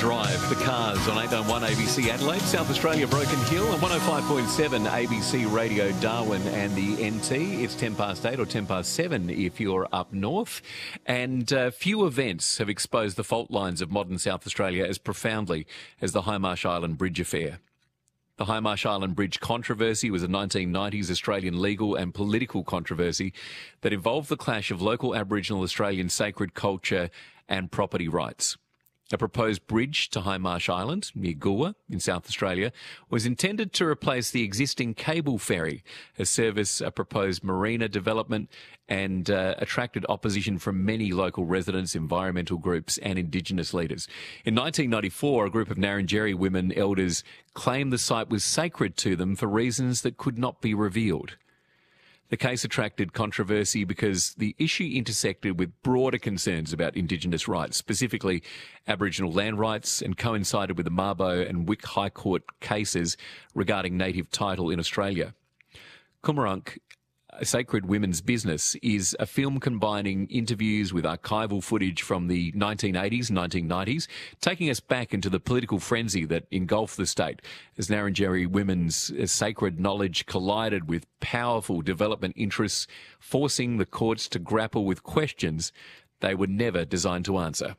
Drive, The Cars on 891 ABC Adelaide, South Australia, Broken Hill, and 105.7 ABC Radio Darwin and the NT. It's 10 past 8 or 10 past 7 if you're up north. And few events have exposed the fault lines of modern South Australia as profoundly as the Hindmarsh Island Bridge affair. The Hindmarsh Island Bridge controversy was a 1990s Australian legal and political controversy that involved the clash of local Aboriginal Australian sacred culture and property rights. A proposed bridge to Hindmarsh Island, near Goolwa in South Australia, was intended to replace the existing cable ferry, a service, a proposed marina development, and attracted opposition from many local residents, environmental groups and Indigenous leaders. In 1994, a group of Ngarrindjeri women elders claimed the site was sacred to them for reasons that could not be revealed. The case attracted controversy because the issue intersected with broader concerns about Indigenous rights, specifically Aboriginal land rights, and coincided with the Mabo and Wick High Court cases regarding native title in Australia. Coomeraunc, A Sacred Women's Business, is a film combining interviews with archival footage from the 1980s and 1990s, taking us back into the political frenzy that engulfed the state as Ngarrindjeri women's sacred knowledge collided with powerful development interests, forcing the courts to grapple with questions they were never designed to answer.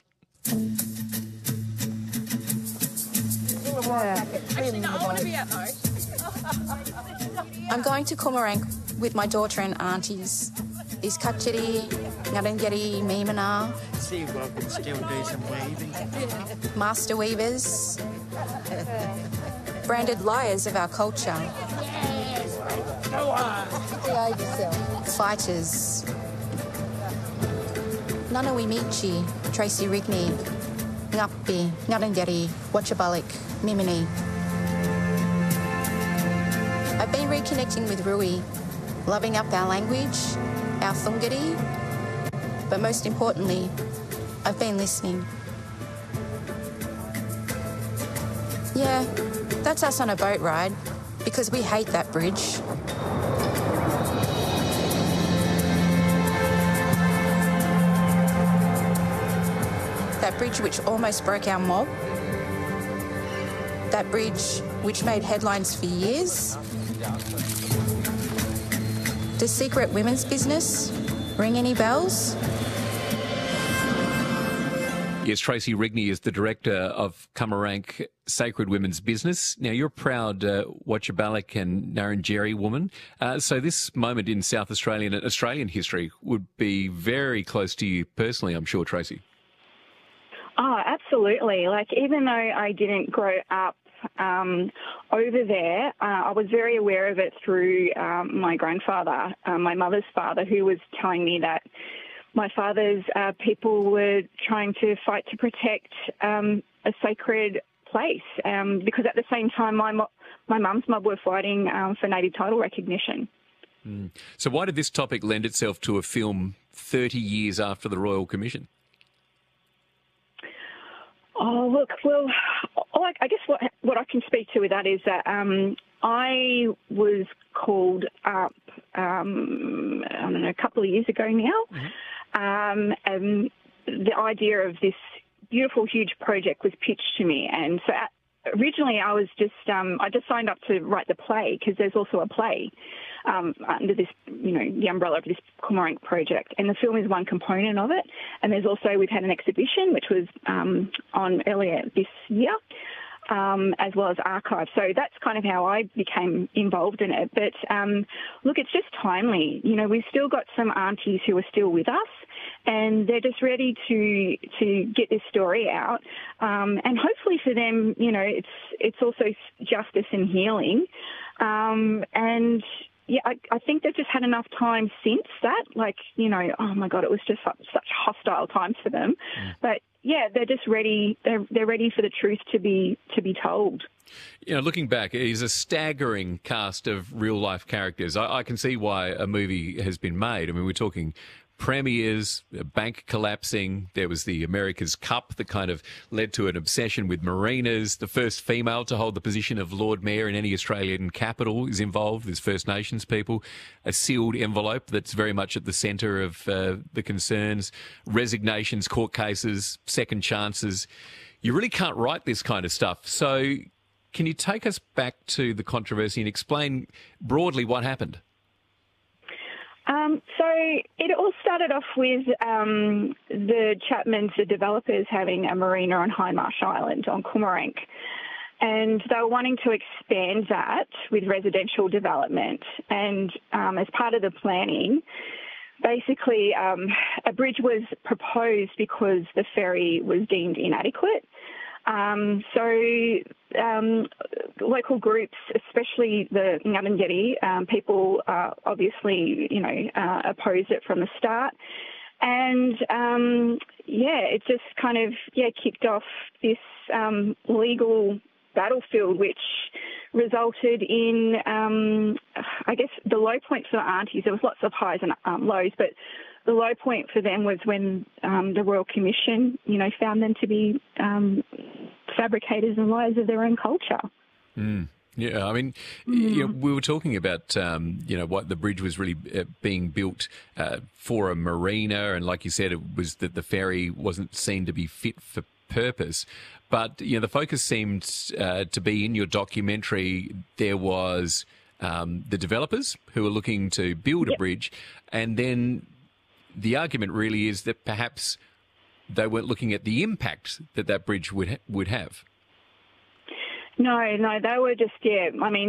Actually, no, I want to be out though. I'm going to Coomeraunc with my daughter and aunties. These Katjeri, Ngarrindjeri, Meemana. See if I can still do some weaving. Master weavers, branded liars of our culture. Behave yourself. Fighters. Nanawi Michi, Tracy Rigney, Ngappi, Ngarrindjeri, Watchabalik, Mimini. I've been reconnecting with Rui, loving up our language, our Thungari, but most importantly, I've been listening. Yeah, that's us on a boat ride, because we hate that bridge. That bridge which almost broke our mob. That bridge which made headlines for years. Does Secret Women's Business ring any bells? Yes, Tracy Rigney is the director of Coomeraunc Sacred Women's Business. Now, you're a proud Watchabalik and Ngarrindjeri woman. So this moment in South Australian and Australian history would be very close to you personally, I'm sure, Tracy. Oh, absolutely. Like, even though I didn't grow up over there, I was very aware of it through my grandfather, my mother's father, who was telling me that my father's people were trying to fight to protect a sacred place, because at the same time my mum's mob were fighting for native title recognition. So why did this topic lend itself to a film 30 years after the Royal Commission? Oh, look, well, I guess what I can speak to with that is that I was called up, I don't know, a couple of years ago now, and the idea of this beautiful, huge project was pitched to me. And so originally I was just, I just signed up to write the play, because there's also a play under this, the umbrella of this Coomeraunc project. And the film is one component of it. And there's also, we've had an exhibition, which was on earlier this year, as well as archive. So that's kind of how I became involved in it. But look, it's just timely. We've still got some aunties who are still with us, and they're just ready to get this story out. And hopefully for them, it's also justice and healing. And yeah, I think they've just had enough time since that. Oh my God, it was just such hostile times for them. But yeah, they're just ready. They're ready for the truth to be told. Looking back, it is a staggering cast of real life characters. I can see why a movie has been made. I mean, we're talking premiers, a bank collapsing. There was the America's Cup that kind of led to an obsession with marinas. The first female to hold the position of Lord Mayor in any Australian capital is involved. There's First Nations people. A sealed envelope that's very much at the centre of the concerns. Resignations, court cases, second chances. you really can't write this kind of stuff. So can you take us back to the controversy and explain broadly what happened? So it all started off with the Chapmans, the developers, having a marina on Hindmarsh Island on Cormorant. And they were wanting to expand that with residential development. And as part of the planning, basically a bridge was proposed because the ferry was deemed inadequate. Local groups, especially the Ngurrindjeri, people obviously, opposed it from the start. And, it just kind of, kicked off this legal battlefield, which resulted in, the low point for the aunties. There was lots of highs and lows, but the low point for them was when the Royal Commission, found them to be fabricators and liars of their own culture. Mm. Yeah, I mean, we were talking about, what the bridge was really being built for a marina, and like you said, it was that the ferry wasn't seen to be fit for purpose. But, the focus seemed to be in your documentary, there was the developers who were looking to build a bridge, and then the argument really is that perhaps they weren't looking at the impact that bridge would have. No, they were just, there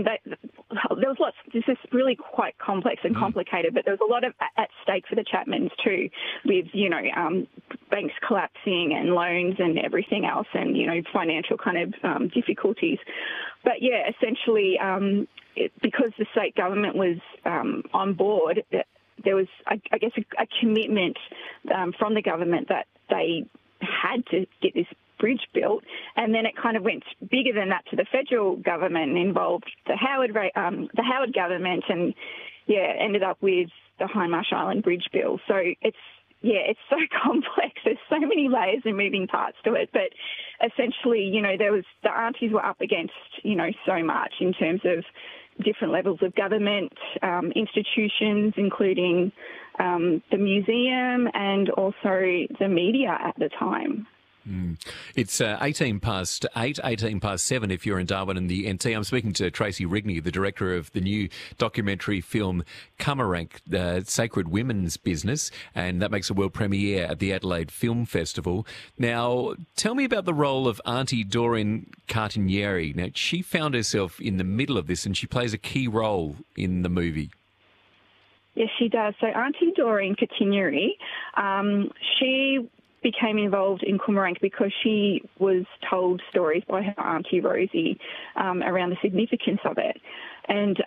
was lots, this is really quite complex and complicated, but there was a lot at stake for the Chapmans too, with, banks collapsing and loans and everything else and, financial kind of difficulties. But essentially, because the state government was on board, there was, a commitment from the government that they had to get this bridge built, and then it kind of went bigger than that to the federal government and involved the Howard government, and ended up with the Hindmarsh Island Bridge Bill. So it's so complex. There's so many layers and moving parts to it, but essentially, the aunties were up against so much in terms of different levels of government, institutions, including the museum and also the media at the time. It's 18 past 7 if you're in Darwin and the NT. I'm speaking to Tracy Rigney, the director of the new documentary film Cormorant, the Sacred Women's Business, and that makes a world premiere at the Adelaide Film Festival. Now, tell me about the role of Auntie Doreen Cartinieri. Now, she found herself in the middle of this and she plays a key role in the movie. Yes, she does. So Auntie Doreen Cartinieri, she became involved in Cormorant because she was told stories by her Auntie Rosie around the significance of it. And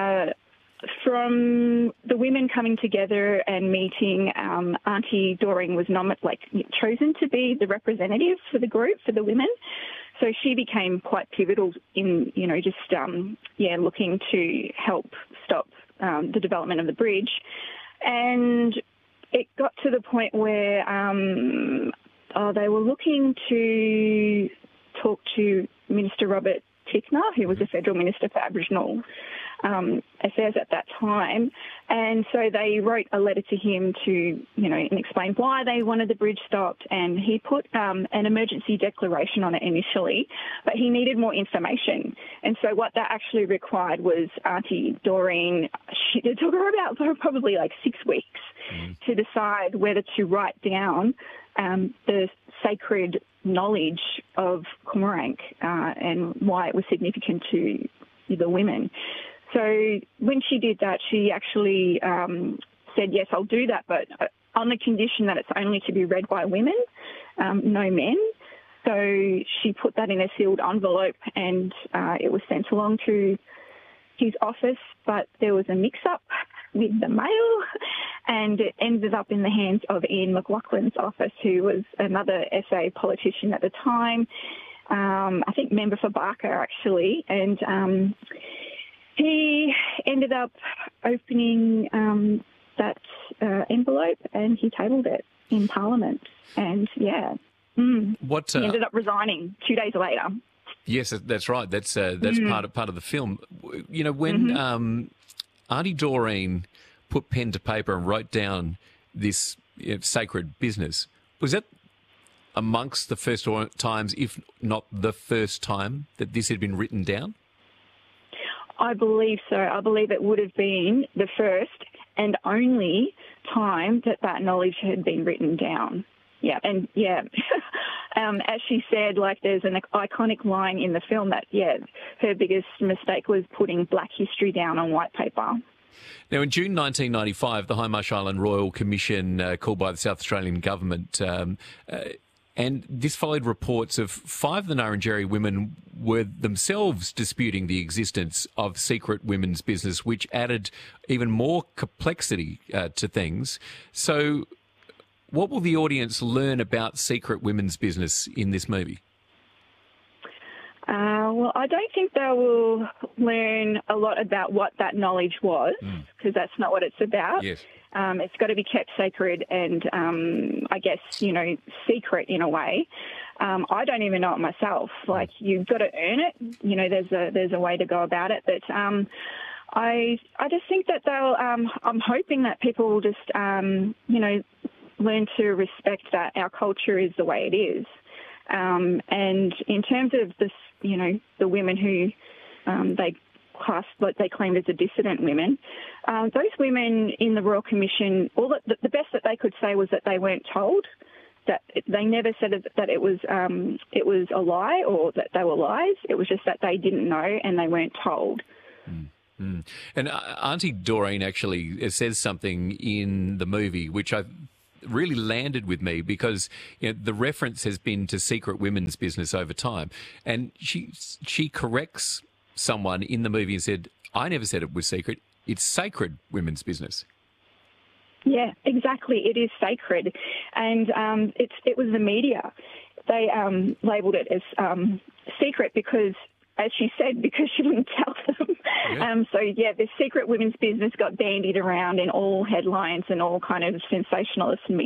from the women coming together and meeting, Auntie Doreen was chosen to be the representative for the group, for the women. So she became quite pivotal in, looking to help stop the development of the bridge. And it got to the point where they were looking to talk to Minister Robert Tickner, who was the Federal Minister for Aboriginal Affairs at that time. And so they wrote a letter to him to, and explain why they wanted the bridge stopped. And he put an emergency declaration on it initially, but he needed more information. And so what that actually required was Auntie Doreen, it took her about probably 6 weeks to decide whether to write down the sacred knowledge of Cormorant and why it was significant to the women. So when she did that, she actually said, yes, I'll do that, but on the condition that it's only to be read by women, no men. So she put that in a sealed envelope and it was sent along to his office, but there was a mix-up with the mail and it ended up in the hands of Ian McLaughlin's office, who was another SA politician at the time, I think member for Barker actually, and he ended up opening that envelope and he tabled it in Parliament. And, he ended up resigning 2 days later. Yes, that's right. That's part of the film. When Auntie Doreen put pen to paper and wrote down this sacred business, was that amongst the first times, if not the first time, that this had been written down? I believe so. I believe it would have been the first and only time that that knowledge had been written down. Yeah, and yeah, as she said, like there's an iconic line in the film that, yeah, her biggest mistake was putting black history down on white paper. Now, in June 1995, the Hindmarsh Island Royal Commission, called by the South Australian Government, and this followed reports of 5 of the Ngarrindjeri women were themselves disputing the existence of secret women's business, which added even more complexity to things. So what will the audience learn about secret women's business in this movie? Well, I don't think they will learn a lot about what that knowledge was, because that's not what it's about. Yes. It's got to be kept sacred and, I guess, secret in a way. I don't even know it myself. Like, you've got to earn it. There's a way to go about it. But I just think that they'll. I'm hoping that people will just, learn to respect that our culture is the way it is. And in terms of this, the women who they classed, what they claimed as a dissident women, those women in the Royal Commission, the best that they could say was that they weren't told. That they never said that it was a lie or that they were lies. It was just that they didn't know and they weren't told. And Auntie Doreen actually says something in the movie which I really landed with me, because the reference has been to secret women's business over time, and she corrects someone in the movie and said, "I never said it was secret. It's sacred women's business." Yeah, exactly. It is sacred, and it was the media. They labelled it as secret because, as she said, because she didn't tell them. Yeah. The secret women's business got bandied around in all headlines and all kind of sensationalist media.